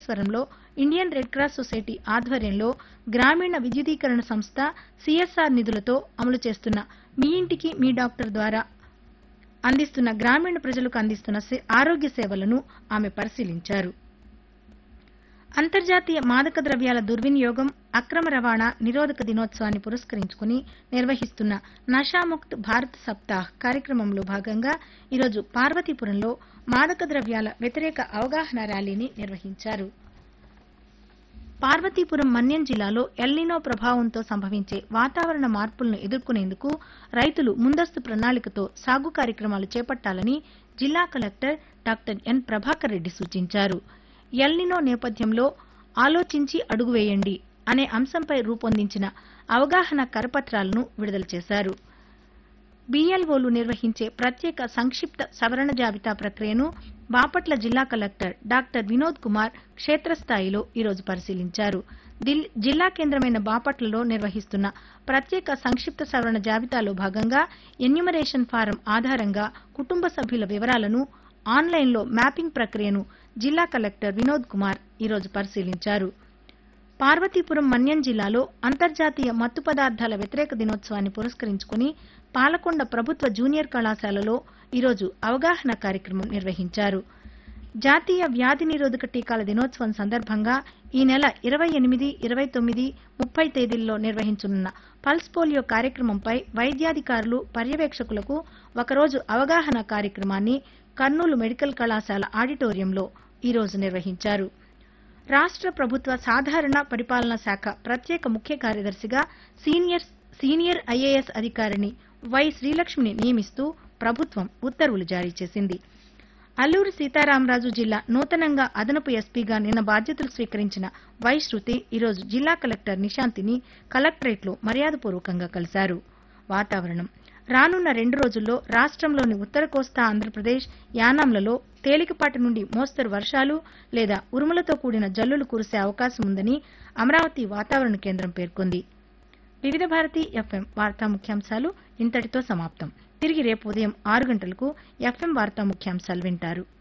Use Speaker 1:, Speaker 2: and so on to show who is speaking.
Speaker 1: వెంకటేశ్వరంలో Indian red cross society ఆధ్వర్యంలో గ్రామీణ విద్యుదీకరణ సంస్థ సిఎస్ఆర్ నిధులతో అమలు చేస్తున్న మీ ఇంటికి మీ డాక్టర్ ద్వారా అందిస్తున్న గ్రామీణ ప్రజలకు అందిస్తున్న ఆరోగ్య సేవలను ఆమె పరిశీలించారు. అంతర్జాతీయ మాదక ద్రవ్యాల దుర్వినియోగం, అక్రమ రవాణా నిరోధక దినోత్సవాన్ని పురస్కరించుకుని నిర్వహిస్తున్న నషాముక్త్ భారత్ సప్తాహ్ కార్యక్రమంలో భాగంగా ఈరోజు పార్వతీపురంలో మాదక ద్రవ్యాల వ్యతిరేక అవగాహన ర్యాలీని నిర్వహించారు. పార్వతీపురం మన్యం జిల్లాలో ఎల్నినో ప్రభావంతో సంభవించే వాతావరణ మార్పులను ఎదుర్కొనేందుకు రైతులు ముందస్తు ప్రణాళికతో సాగు కార్యక్రమాలు చేపట్టాలని జిల్లా collector doctor N Prabhakar Reddy సూచించారు. ఎల్నినో నేపథ్యంలో ఆలోచించి అడుగు వేయండి అనే అంశంపై రూపొందించిన అవగాహన కరపత్రాలను విడుదల చేశారు. బీఎల్ఓలు నిర్వహించే ప్రత్యేక సంక్షిప్త సవరణ జాబితా ప్రక్రియను బాపట్ల జిల్లా కలెక్టర్ డాక్టర్ వినోద్ కుమార్ క్షేత్రస్థాయిలో ఈరోజు పరిశీలించారు. జిల్లా కేంద్రమైన బాపట్లలో నిర్వహిస్తున్న ప్రత్యేక సంక్షిప్త సవరణ జాబితాలో భాగంగా ఎన్యూమరేషన్ ఫారం ఆధారంగా కుటుంబ సభ్యుల వివరాలను ఆన్లైన్లో మ్యాపింగ్ ప్రక్రియను జిల్లా కలెక్టర్ వినోద్ కుమార్ ఈరోజు పరిశీలించారు. పార్వతీపురం మన్యం జిల్లాలో అంతర్జాతీయ మత్తు పదార్థాల వ్యతిరేక దినోత్సవాన్ని పురస్కరించుకుని పాలకొండ ప్రభుత్వ జూనియర్ కళాశాలలో ఈరోజు అవగాహన కార్యక్రమం నిర్వహించారు. జాతీయ వ్యాధి నిరోధక టీకాల దినోత్సవం సందర్భంగా ఈ నెల 28, 29, 30 తేదీల్లో నిర్వహించనున్న పల్స్ పోలియో కార్యక్రమంపై వైద్యాధికారులు, పర్యవేక్షకులకు ఒకరోజు అవగాహన కార్యక్రమాన్ని కర్నూలు మెడికల్ కళాశాల ఆడిటోరియంలో ఈరోజు నిర్వహించారు. రాష్ట్ర ప్రభుత్వ సాధారణ పరిపాలనా శాఖ ప్రత్యేక ముఖ్య కార్యదర్శిగా సీనియర్ ఐఏఎస్ అధికారిని వై శ్రీలక్ష్మిని నియమిస్తూ ప్రభుత్వం ఉత్తర్వులు జారీ చేసింది. అల్లూరు సీతారామరాజు జిల్లా నూతనంగా అదనపు ఎస్పీగా నిన్న బాధ్యతలు స్వీకరించిన వై శృతి ఈరోజు జిల్లా కలెక్టర్ నిశాంతిని కలెక్టరేట్లో మర్యాదపూర్వకంగా కలిశారు. వాతావరణం రానున్న 2 రోజుల్లో రాష్ట్రంలోని ఉత్తర కోస్తా ఆంధ్రప్రదేశ్, యానాంలలో తేలికపాటి నుండి మోస్తరు వర్షాలు లేదా ఉరుములతో కూడిన జల్లులు కురిసే అవకాశం ఉందని అమరావతి వాతావరణ కేంద్రం పేర్కొంది. వివిధ భారతి ఎఫ్ఎం వార్తా ముఖ్యాంశాలు ఇంతటితో సమాప్తం. తిరిగి రేపు ఉదయం 6 గంటలకు ఎఫ్ఎం వార్తా ముఖ్యాంశాలు వింటారు.